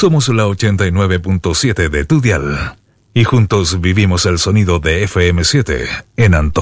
Somos la 89.7 de tu dial. Y juntos vivimos el sonido de FM7 en Antofagasta.